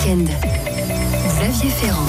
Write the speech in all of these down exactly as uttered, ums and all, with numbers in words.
week-end. Xavier Ferrand.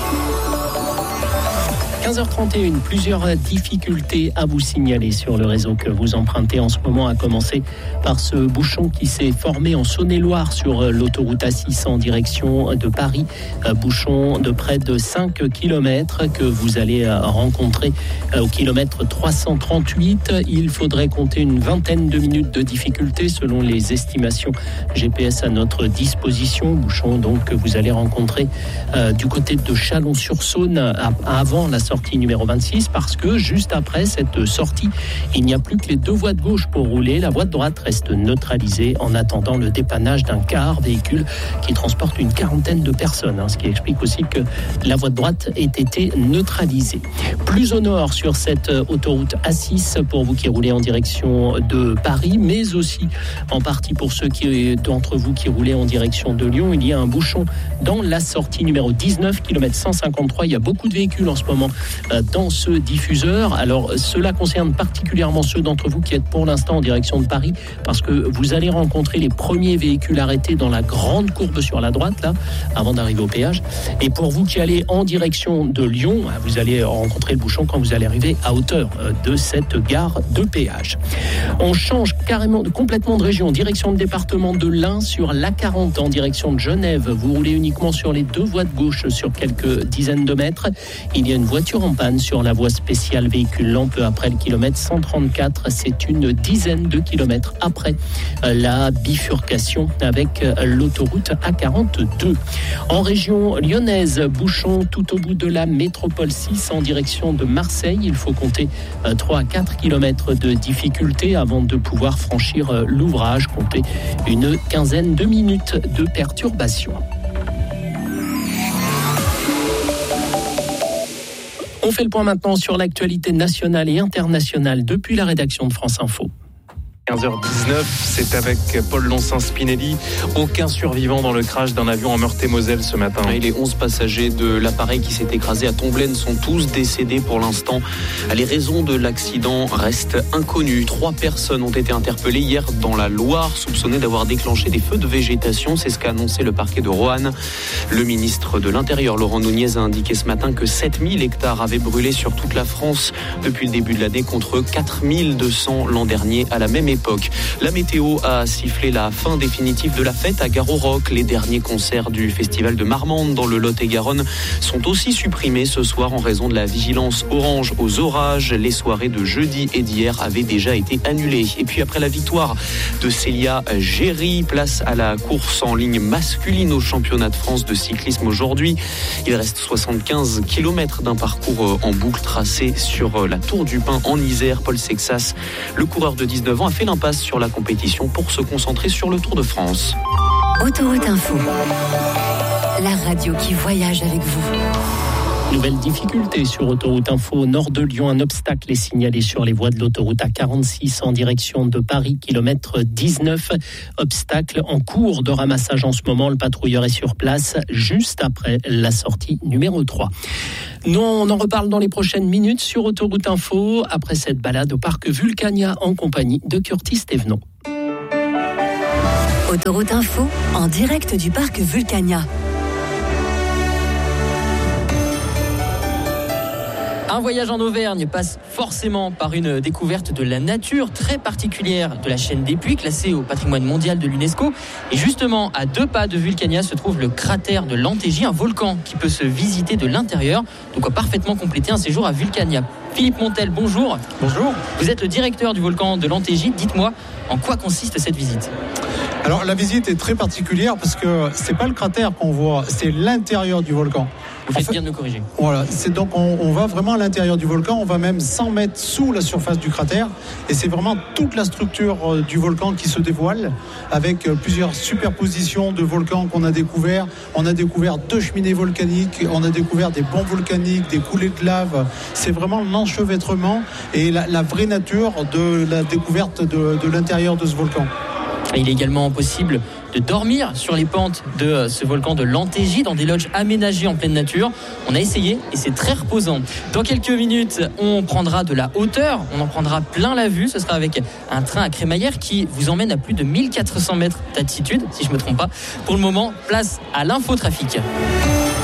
quinze heures trente et une, plusieurs difficultés à vous signaler sur le réseau que vous empruntez en ce moment, à commencer par ce bouchon qui s'est formé en Saône-et-Loire sur l'autoroute A six en direction de Paris. Bouchon de près de cinq kilomètres que vous allez rencontrer au kilomètre trois cent trente-huit. Il faudrait compter une vingtaine de minutes de difficulté selon les estimations G P S à notre disposition. Bouchon donc que vous allez rencontrer euh, du côté de Chalon-sur-Saône à, avant la sortie numéro vingt-six, parce que juste après cette sortie, il n'y a plus que les deux voies de gauche pour rouler. La voie de droite reste neutralisée en attendant le dépannage d'un car véhicule qui transporte une quarantaine de personnes, hein, ce qui explique aussi que la voie de droite ait été neutralisée. Plus au nord sur cette autoroute A six pour vous qui roulez en direction de Paris, mais aussi en partie pour ceux qui, d'entre vous qui roulez en direction de Lyon, il y a un bouchon dans la sortie numéro dix-neuf, kilomètre cent cinquante-trois. Il y a beaucoup de véhicules en ce moment dans ce diffuseur. Alors cela concerne particulièrement ceux d'entre vous qui êtes pour l'instant en direction de Paris, parce que vous allez rencontrer les premiers véhicules arrêtés dans la grande courbe sur la droite là, avant d'arriver au péage. Et pour vous qui allez en direction de Lyon, vous allez rencontrer le bouchon quand vous allez arriver à hauteur de cette gare de péage. On change carrément, complètement de région, direction le département de l'Ain sur l'A quarante en direction de Genève. Vous roulez uniquement sur les deux voies de gauche sur quelques dizaines de mètres. Il y a une voiture en panne sur la voie spéciale véhiculant peu après le kilomètre cent trente-quatre. C'est une dizaine de kilomètres après la bifurcation avec l'autoroute A quarante-deux. En région lyonnaise, bouchon tout au bout de la métropole six en direction de Marseille. Il faut compter trois à quatre kilomètres de difficulté avant de pouvoir franchir l'ouvrage. Comptez une quinzaine de minutes de perturbation. On fait le point maintenant sur l'actualité nationale et internationale depuis la rédaction de France Info. quinze heures dix-neuf, c'est avec Paul Loncin-Spinelli. Aucun survivant dans le crash d'un avion en Meurthe-et-Moselle ce matin. Et les onze passagers de l'appareil qui s'est écrasé à Tomblaine sont tous décédés pour l'instant. Les raisons de l'accident restent inconnues. Trois personnes ont été interpellées hier dans la Loire, soupçonnées d'avoir déclenché des feux de végétation. C'est ce qu'a annoncé le parquet de Roanne. Le ministre de l'Intérieur, Laurent Nunez, a indiqué ce matin que sept mille hectares avaient brûlé sur toute la France depuis le début de l'année, contre quatre mille deux cents l'an dernier à la même époque. La météo a sifflé la fin définitive de la fête à Gare au Roc. Les derniers concerts du festival de Marmande dans le Lot-et-Garonne sont aussi supprimés ce soir en raison de la vigilance orange aux orages. Les soirées de jeudi et d'hier avaient déjà été annulées. Et puis après la victoire de Célia Géry, place à la course en ligne masculine au championnat de France de cyclisme aujourd'hui. Il reste soixante-quinze kilomètres d'un parcours en boucle tracé sur la Tour du Pin en Isère. Paul Sexas, le coureur de dix-neuf ans, a fait l'impasse sur la compétition pour se concentrer sur le Tour de France. Autoroute Info, la radio qui voyage avec vous. Nouvelle difficulté sur Autoroute Info au nord de Lyon. Un obstacle est signalé sur les voies de l'autoroute A quarante-six en direction de Paris, kilomètre dix-neuf. Obstacle en cours de ramassage en ce moment. Le patrouilleur est sur place juste après la sortie numéro trois. Nous, on en reparle dans les prochaines minutes sur Autoroute Info, après cette balade au parc Vulcania en compagnie de Curtis Thévenot. Autoroute Info, en direct du parc Vulcania. Un voyage en Auvergne passe forcément par une découverte de la nature très particulière de la chaîne des Puys, classée au patrimoine mondial de l'UNESCO. Et justement, à deux pas de Vulcania se trouve le cratère de l'Antégie, un volcan qui peut se visiter de l'intérieur. Donc, on parfaitement compléter un séjour à Vulcania. Philippe Montel, bonjour. Bonjour. Vous êtes le directeur du volcan de l'Antégie. Dites-moi, en quoi consiste cette visite ? Alors, la visite est très particulière parce que c'est pas le cratère qu'on voit, c'est l'intérieur du volcan. Vous faites en fait, bien de me corriger. Voilà, c'est donc on, on va vraiment à l'intérieur du volcan, on va même cent mètres sous la surface du cratère, et c'est vraiment toute la structure euh, du volcan qui se dévoile, avec euh, plusieurs superpositions de volcans qu'on a découvert. On a découvert deux cheminées volcaniques, on a découvert des bancs volcaniques, des coulées de lave. C'est vraiment l'enchevêtrement et la, la vraie nature de la découverte de, de l'intérieur de ce volcan. Il est également possible de dormir sur les pentes de ce volcan de l'Antégie dans des lodges aménagés en pleine nature. On a essayé et c'est très reposant. Dans quelques minutes, on prendra de la hauteur, on en prendra plein la vue. Ce sera avec un train à crémaillère qui vous emmène à plus de mille quatre cents mètres d'altitude, si je ne me trompe pas. Pour le moment, place à l'infotrafic.